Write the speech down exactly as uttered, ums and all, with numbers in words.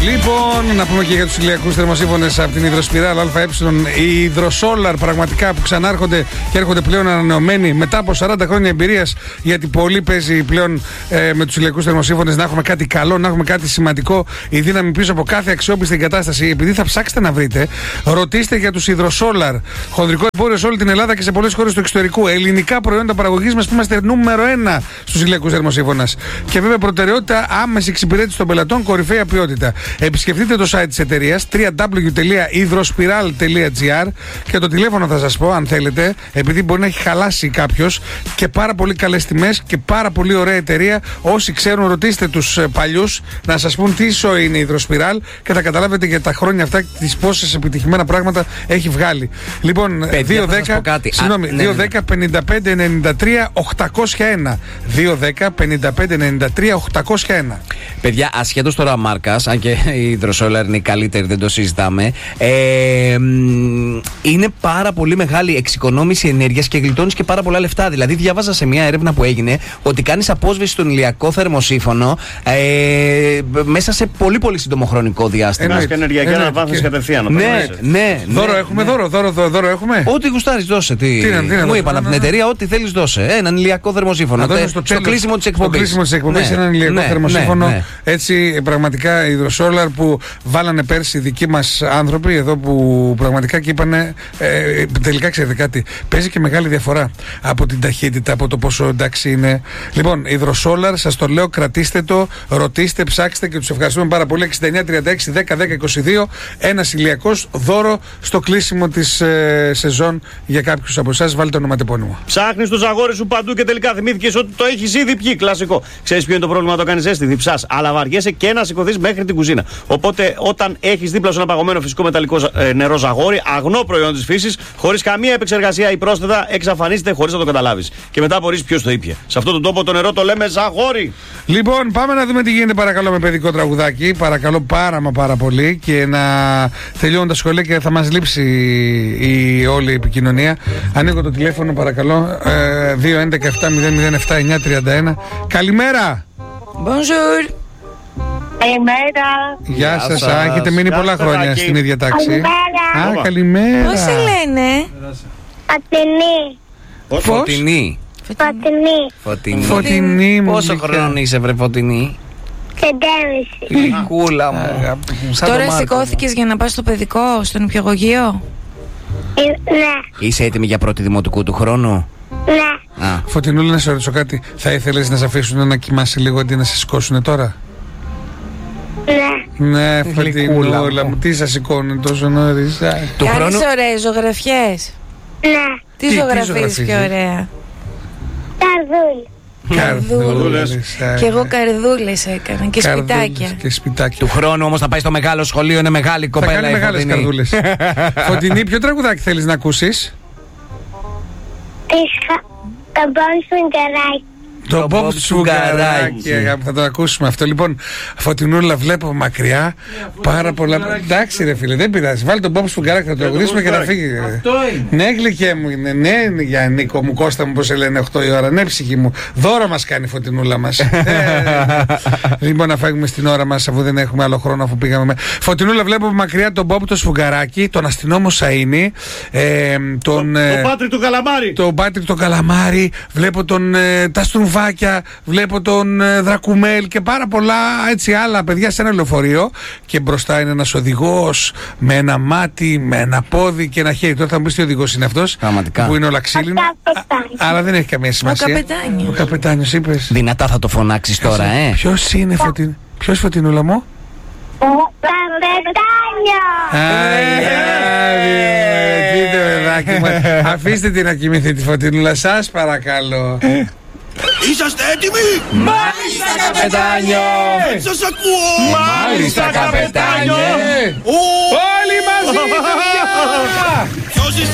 Λοιπόν, να πούμε και για τους ηλιακούς θερμοσύφωνες από την υδροσπιράλ ΑΕ. Οι υδροσόλαρ πραγματικά που ξανάρχονται και έρχονται πλέον ανανεωμένοι μετά από σαράντα χρόνια εμπειρίας. Γιατί πολύ παίζει πλέον ε, με τους ηλιακούς θερμοσύφωνες να έχουμε κάτι καλό, να έχουμε κάτι σημαντικό. Η δύναμη πίσω από κάθε αξιόπιστη εγκατάσταση. Επειδή θα ψάξετε να βρείτε, ρωτήστε για τους υδροσόλαρ. Χονδρικό εμπόριο σε όλη την Ελλάδα και σε πολλές χώρες του εξωτερικού. Ελληνικά προϊόντα παραγωγής μας που είμαστε νούμερο ένα στους ηλιακούς θερμοσύφωνες. Και βέβαια προτεραιότητα άμεση εξυπηρέτηση των πελατών, κορυφαία ποιότητα. Επισκεφτείτε το site της εταιρείας double-u double-u double-u τελεία υδροσπιράλ τελεία τζι άρ και το τηλέφωνο θα σας πω αν θέλετε, επειδή μπορεί να έχει χαλάσει κάποιος, και πάρα πολύ καλές τιμές και πάρα πολύ ωραία εταιρεία. Όσοι ξέρουν, ρωτήστε τους παλιούς να σας πούν τι ισό είναι η υδροσπιράλ και θα καταλάβετε για τα χρόνια αυτά τις πόσες επιτυχημένα πράγματα έχει βγάλει. Λοιπόν, δύο δέκα πενήντα πέντε ενενήντα τρία οκτακόσια ένα δύο δέκα πενήντα πέντε ενενήντα τρία οκτακόσια ένα. Παιδιά, ασχέτως τώρα μάρκας, αν και η υδροσόλαρ είναι η καλύτερη, δεν το συζητάμε, ε, είναι πάρα πολύ μεγάλη εξοικονόμηση ενέργειας και γλιτώνεις και πάρα πολλά λεφτά. Δηλαδή, διάβαζα σε μια έρευνα που έγινε ότι κάνεις απόσβεση στον ηλιακό θερμοσύφωνο ε, μέσα σε πολύ πολύ σύντομο χρονικό διάστημα. Ένας και ενεργειακή αναβάθμιση κατευθείαν. Ναι, ναι. Δώρο έχουμε, δώρο, δώρο, δώρο έχουμε. Ό,τι γουστάρεις δώσε. Τι, τι, τι, μου είπαν από την εταιρεία, ό,τι θέλεις δώσε. Έναν ηλιακό θερμοσύφωνο. Στο κλείσιμο της εκπομπής. Στο κλείσιμο της εκπομπής έναν ηλιακό θερμοσύφωνο. Έτσι, πραγματικά η υδροσόλαρ που βάλανε πέρσι οι δικοί μας άνθρωποι εδώ που πραγματικά και είπανε ε, τελικά ξέρετε κάτι, παίζει και μεγάλη διαφορά από την ταχύτητα, από το πόσο εντάξει είναι. Λοιπόν, υδροσόλαρ, σας το λέω, κρατήστε το, ρωτήστε, ψάξτε και τους ευχαριστούμε πάρα πολύ. εξήντα εννιά τριάντα έξι δέκα δέκα είκοσι δύο, ένας ηλιακός δώρο στο κλείσιμο της ε, σεζόν για κάποιους από εσάς. Βάλτε το ονοματεπώνυμο. Ψάχνεις το ζαγόρι σου παντού και τελικά θυμήθηκες ότι το έχεις ήδη πιει. Κλασικό. Ξέρεις ποιο είναι το πρόβλημα, το κάνεις ζέστη, διψάς, αλλά βαριέσαι και να σηκωθείς μέχρι την κουζίνα. Οπότε, όταν έχεις δίπλα σου ένα παγωμένο φυσικό μεταλλικό ε, νερό ζαγόρι, αγνό προϊόν της φύσης, χωρίς καμία επεξεργασία ή πρόσθετα, εξαφανίζεται χωρίς να το καταλάβεις. Και μετά απορείς ποιος το ήπιε. Σε αυτόν τον τόπο το νερό το λέμε ζαγόρι. Λοιπόν, πάμε να δούμε τι γίνεται παρακαλώ με παιδικό τραγουδάκι. Παρακαλώ πάρα μα πάρα πολύ. Και να τελειώνουν τα σχολεία και θα μας λείψει η όλη η επικοινωνία. Ανοίγω το τηλέφωνο παρακαλώ. Ε, δύο έντεκα επτά μηδέν μηδέν επτά εννιά τριάντα ένα. Καλημέρα. Bonjour. Καλημέρα. Γεια σας, α, έχετε μείνει πολλά σας, χρόνια Άκη. στην ίδια τάξη. Καλημέρα. Α, καλημέρα. Πώς σε λένε? Φωτεινή. Φωτεινή. Φωτεινή. Φωτεινή. Φωτεινή μου. Πόσο χρόνο είσαι, βρε Φωτεινή? Πεντέμιση. Γλυκούλα μου. Σαν το Τώρα Μάρκο. σηκώθηκες για να πας στο παιδικό, στον υπηαγωγείο? Ε, Ναι. Είσαι έτοιμη για πρώτη δημοτικού του χρόνου? Ναι. Α, Φωτεινούλα, να σε ρωτήσω κάτι. Θα ήθελες να σε αφήσουν να κοιμάσαι λίγο αντί να σε σηκώσουν τώρα? Ναι. Ναι, Γλυκούλα Φωτεινούλα μου. μου, τι σας σηκώνουν τόσο νωρίς? Α, του Κάνεις χρόνου. ωραίες ζωγραφιές. Ναι. Τι τι ζωγραφίζεις ζωγραφίζεις? πιο ωραία? Καρδούλη. Καρδούλες. Α, Και εγώ καρδούλες έκανα και καρδούλες σπιτάκια. Και σπιτάκια. Του χρόνου όμως θα πάει στο μεγάλο σχολείο, είναι μεγάλη Θα κοπέλα. κάνει η μεγάλες Φωτεινή. καρδούλες. Φωτεινή, ποιο τραγουδάκι θέλεις να ακούσεις? Της χα... Το μπον σφουγγαράκι. Το Το Bob Bob Σφουγγαράκι, Σφουγγαράκι. αγάπη, θα το ακούσουμε αυτό. Λοιπόν, Φωτεινούλα, βλέπω μακριά πάρα πολλά. Εντάξει, ρε φίλε, δεν πειράζει. Βάλει τον Bob Σφουγγαράκι, θα το ακούσουμε και θα φύγει. Ναι, γλυκέ μου είναι. Ναι, για Νίκο μου, Κώστα μου, πώς σε λένε, οκτώ η ώρα. Ναι, ψυχή μου. Δώρο μας κάνει η Φωτεινούλα μας. Λοιπόν, να φάγουμε στην ώρα μας, αφού δεν έχουμε άλλο χρόνο, αφού πήγαμε. Φωτεινούλα, βλέπω μακριά τον Bob το Σφουγγαράκι, τον αστυνόμο Σαΐνη, τον. Το Πάτρικ του Καλαμάρι. Το Πάτρικ το Καλαμάρι, βλέπω τον, ε, τα Στρουβάκια, βλέπω τον ε, Δρακουμέλ και πάρα πολλά έτσι άλλα παιδιά σε ένα λεωφορείο. Και μπροστά είναι ένας οδηγός με ένα μάτι, με ένα πόδι και ένα χέρι. Τώρα θα μου πεις τι οδηγός είναι αυτός, Πραγματικά. που είναι όλα ξύλινα. Ο καπετάνιος. Αλλά δεν έχει καμία σημασία. καπετάνιος. Ο καπετάνιος είπες. Δυνατά θα το φωνάξεις τώρα, ε. Ποιος είναι Φωτειν... Ποιος Φωτεινούλα μου? Καπετάνιο. Αγάπη, παιδάκι μου. Αφήστε την να κοιμηθεί τη Φωτεινούλα, σας παρακαλώ. Είσαστε έτοιμοι! Μάλιστα, καπετάνιο! Σας ακούω! Μάλιστα, καπετάνιο! Ω, Όλοι μαζί! Ποιος είστε